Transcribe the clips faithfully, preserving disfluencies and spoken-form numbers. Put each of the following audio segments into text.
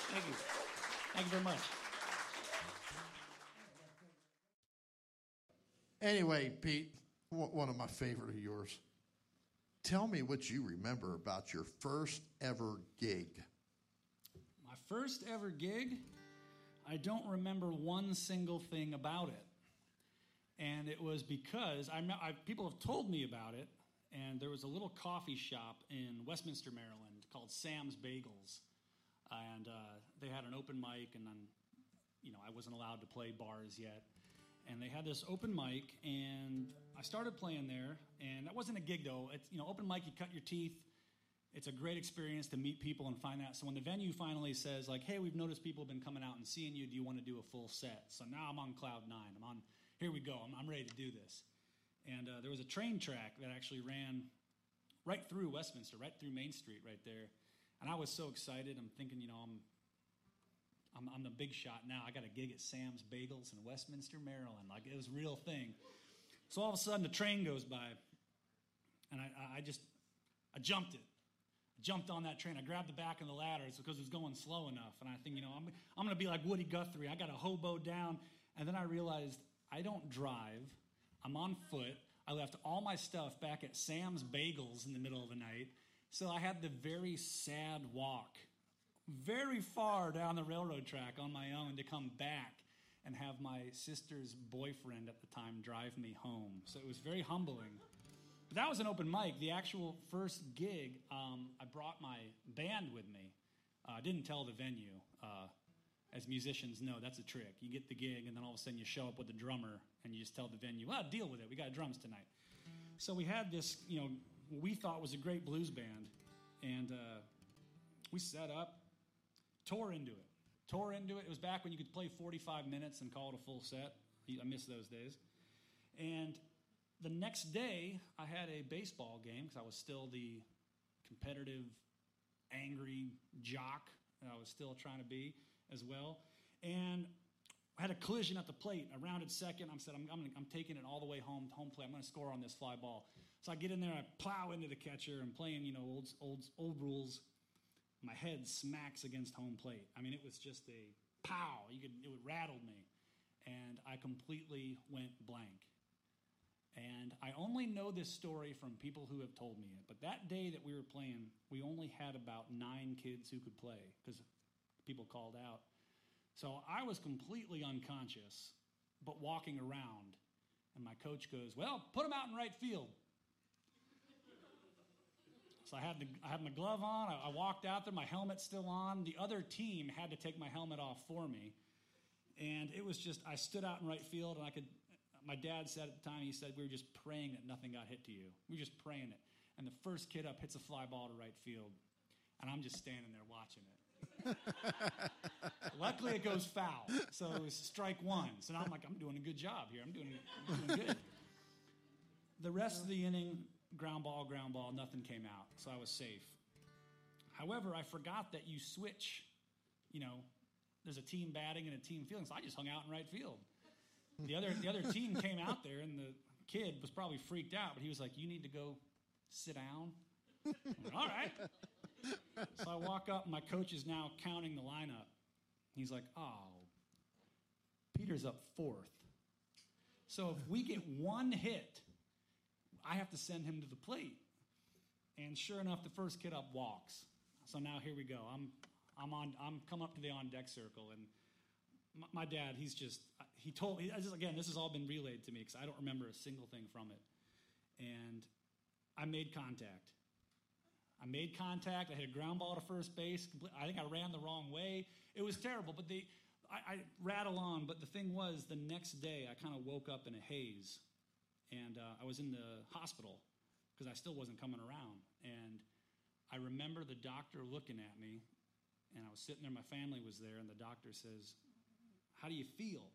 Thank you. Thank you very much. Anyway, Pete, one of my favorite of yours. Tell me what you remember about your first ever gig. My first ever gig, I don't remember one single thing about it. And it was because I, I people have told me about it, and there was a little coffee shop in Westminster, Maryland called Sam's Bagels. And uh, they had an open mic, and then, you know, I wasn't allowed to play bars yet. And they had this open mic, and I started playing there. And that wasn't a gig, though. It's, you know, open mic, you cut your teeth. It's a great experience to meet people and find that. So when the venue finally says, like, hey, we've noticed people have been coming out and seeing you. Do you want to do a full set? So now I'm on cloud nine. I'm on, here we go. I'm, I'm ready to do this. And uh, there was a train track that actually ran right through Westminster, right through Main Street right there. And I was so excited. I'm thinking, you know, I'm I'm, I'm the big shot now. I got a gig at Sam's Bagels in Westminster, Maryland. Like, it was a real thing. So all of a sudden, the train goes by, and I, I just, I jumped it. I jumped on that train. I grabbed the back of the ladders because it was going slow enough. And I think, you know, I'm, I'm going to be like Woody Guthrie. I got a hobo down. And then I realized I don't drive. I'm on foot. I left all my stuff back at Sam's Bagels in the middle of the night. So I had the very sad walk very far down the railroad track on my own to come back and have my sister's boyfriend at the time drive me home. So it was very humbling. But that was an open mic. The actual first gig, um, I brought my band with me. I uh, didn't tell the venue. Uh, as musicians know, that's a trick. You get the gig, and then all of a sudden you show up with a drummer, and you just tell the venue, well, deal with it. We got drums tonight. So we had this, you know, what we thought was a great blues band, and uh, we set up, tore into it. Tore into it. It was back when you could play forty-five minutes and call it a full set. I miss those days. And the next day, I had a baseball game because I was still the competitive, angry jock that I was still trying to be as well. And I had a collision at the plate. I rounded second. I said, I'm, I'm, I'm taking it all the way home, home plate. I'm going to score on this fly ball. So I get in there, I plow into the catcher. I'm playing, you know, old, old, old rules. My head smacks against home plate. I mean, it was just a pow. You could, it rattled me. And I completely went blank. And I only know this story from people who have told me it. But that day that we were playing, we only had about nine kids who could play because people called out. So I was completely unconscious, but walking around. And my coach goes, well, put them out in right field. So I had, the, I had my glove on. I, I walked out there. My helmet's still on. The other team had to take my helmet off for me. And it was just, I stood out in right field, and I could, my dad said at the time, he said, we were just praying that nothing got hit to you. We were just praying it. And the first kid up hits a fly ball to right field. And I'm just standing there watching it. Luckily, it goes foul. So it was strike one. So now I'm like, I'm doing a good job here. I'm doing, I'm doing good. The rest of the inning, ground ball, ground ball, nothing came out. So I was safe. However, I forgot that you switch, you know, there's a team batting and a team fielding. So I just hung out in right field. The other the other team came out there, and the kid was probably freaked out, but he was like, you need to go sit down. I'm like, all right. So I walk up, and my coach is now counting the lineup. He's like, oh, Peter's up fourth. So if we get one hit, I have to send him to the plate. And sure enough, the first kid up walks. So now here we go. I'm I'm on I'm coming up to the on deck circle, and my, my dad, he's just he told me, again, this has all been relayed to me because I don't remember a single thing from it. And I made contact. I made contact. I hit a ground ball to first base. I think I ran the wrong way. It was terrible, but the I, I rattle on. But the thing was, the next day, I kind of woke up in a haze, and uh, I was in the hospital because I still wasn't coming around. And I remember the doctor looking at me, and I was sitting there. My family was there, and the doctor says, "How do you feel?"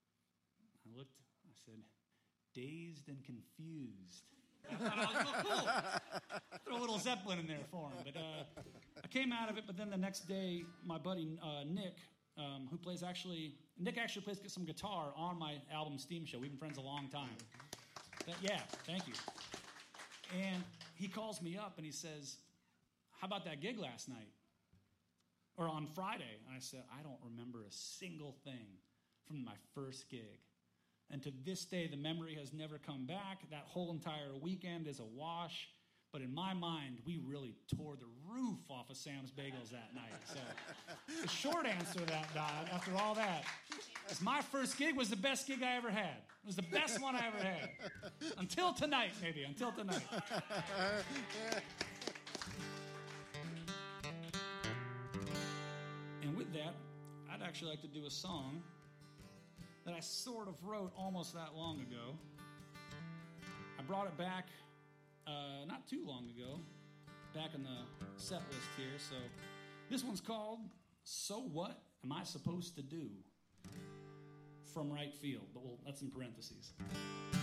I looked. I said, "Dazed and confused." I thought I was real cool. Throw a little Zeppelin in there for him. But uh, I came out of it, but then the next day, my buddy uh, Nick, um, who plays actually, Nick actually plays some guitar on my album Steam Show. We've been friends a long time. But, yeah, thank you. And he calls me up and he says, how about that gig last night? or on Friday. And I said, I don't remember a single thing from my first gig. And to this day, the memory has never come back. That whole entire weekend is a wash. But in my mind, we really tore the roof off of Sam's Bagels that night. So the short answer to that, Dodd, after all that, is my first gig was the best gig I ever had. It was the best one I ever had. Until tonight, maybe. Until tonight. And with that, I'd actually like to do a song that I sort of wrote almost that long ago. I brought it back uh, not too long ago, back in the set list here. So this one's called So What Am I Supposed to Do? From Right Field, but we'll, that's in parentheses.